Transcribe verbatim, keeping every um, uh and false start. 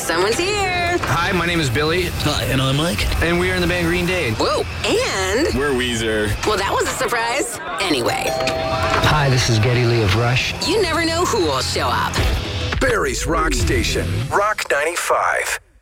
Someone's here. Hi, my name is Billy. Hi, and I'm Mike. And we are in the band Green Day. Whoa, and... We're Weezer. Well, that was a surprise. Anyway. Hi, this is Geddy Lee of Rush. You never know who will show up. Barry's Rock Station, Rock ninety-five.